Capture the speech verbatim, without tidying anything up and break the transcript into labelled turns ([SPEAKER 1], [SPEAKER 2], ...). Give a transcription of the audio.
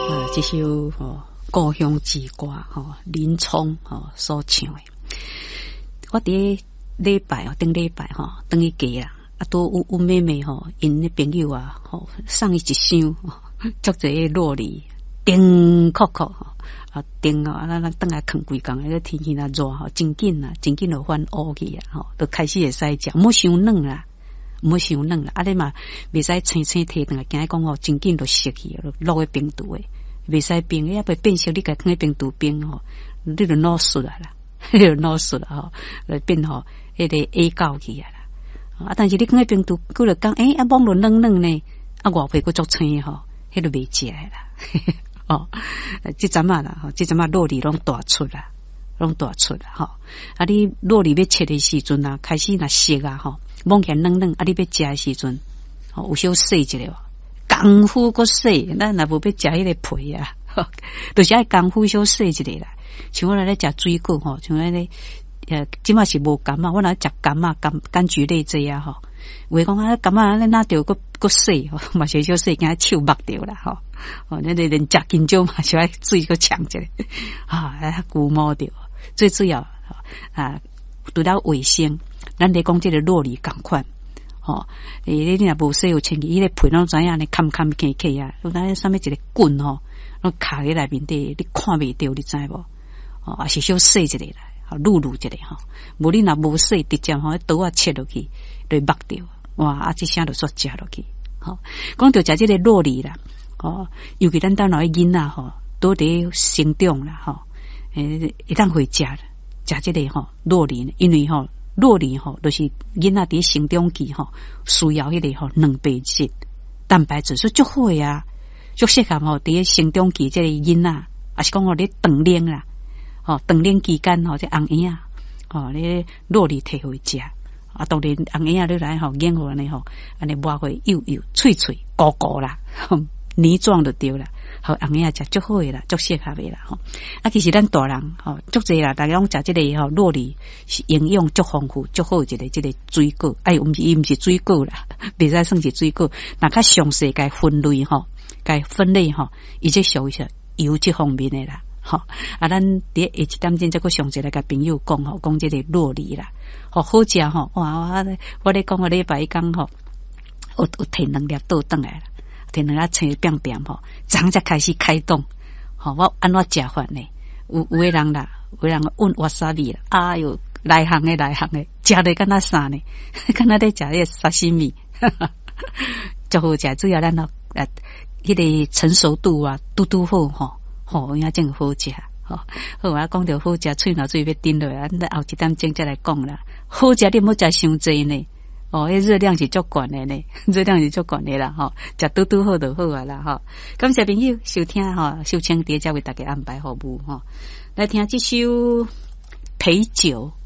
[SPEAKER 1] 呃，这首吼故乡之歌吼，林冲吼所唱的。我伫礼拜哦，顶礼拜吼，等于家啦，啊，都有有妹妹吼，因的朋友啊，吼送伊一箱，足侪洛梨，叮扣扣吼，啊叮啊，咱咱等下啃规工，迄个天气若热吼，真紧啊，真紧就翻乌去啊，吼，都开始会使食，莫伤软啦。唔好伤软啦，啊你嘛袂使青青摕等下，惊讲哦，真紧就熟去，落去冰毒诶，袂使冰，要袂变熟，你甲放喺冰毒冰吼，你就老熟啦啦，你就老熟啦吼，来变吼，迄个 A 高去啊啦，啊但是你放喺冰毒，过了讲，诶、欸，啊网络软软呢，啊外皮佫足青吼，迄个袂食诶啦，哦，即阵啊啦，吼，即阵啊洛梨拢大出啦。拢大出啦吼，啊！你若你要切的时阵啊，开始若熟啊吼，摸起来软软，啊！你要食的时阵，吼有小洗一下，功夫搁洗，咱若无要食迄个皮啊，就是爱功夫小洗一下啦。像我来咧食水果吼，像咱咧呃，即马是无柑啊，我来食柑啊，柑柑橘类这啊吼，有诶讲啊，柑啊，咱拿着搁搁洗吼，嘛是小洗，惊手抹着啦吼，哦，咱连食金蕉嘛，是爱水搁呛一下，啊，啊，古摸着。最主要啊，除了卫生，咱咧讲这个洛梨共款，吼，你你若无洗有清气，伊个皮拢知影呢，坎坎起起啊，咱上面一个棍吼，拢卡喺内面底，你看袂到，你知无？哦，也是小洗一下啦，吼，撸撸一下吼，无你若无洗，直接吼刀啊切落去，就剥掉，哇，啊，这声就煞食落去，吼，讲到食这个洛梨啦，哦，尤其咱当老囡仔吼，都伫成长啦，吼。诶，一旦会食食这个吼洛梨，因为吼洛梨吼就是囡仔伫成长期吼需要迄个吼蛋白质，蛋白质是足好呀，足适合吼伫成长期这个囡仔，也是讲我咧长龄啦，吼长龄期间吼这红叶啊，吼咧洛梨摕回食，啊当然红叶啊你来吼研好安尼吼，安尼抹开幼幼脆脆糊糊啦。泥状就对啦，好红叶食足好诶啦，足适合诶啦吼。啊，其实咱大人吼足济啦，大家拢食即个吼洛梨是营养足丰富、足好一个即个水果。哎，毋是伊毋是水果啦，袂使算是水果。若较详细该分类吼，该分类吼，伊即属于是油这方面诶啦。吼啊，咱伫下一点钟再个详细来甲朋友讲吼，讲即个洛梨啦，吼好食吼。哇，我我咧讲个礼拜讲吼，有有摕两粒倒转来啦。天两啊，青变变吼，昨才开始开动，吼我安怎食法呢？有有诶人啦，有人问瓦萨比啦，哎哟，内行诶内行诶，食得敢若啥呢？敢若咧食迄个沙西米，足好食。主要咱咯，呃，迄个成熟度啊，拄拄好吼，吼，影真好食。吼，好啊，讲到好食，喙若水要顶落来，咱后一点钟再来讲啦。好食你莫食伤济呢。哦，迄热量是足悬的呢，热量是足悬的啦，吼，食拄拄好就好啊啦，吼。感谢朋友收听吼，收听伫遮为大家安排服务吼，来听这首陪酒。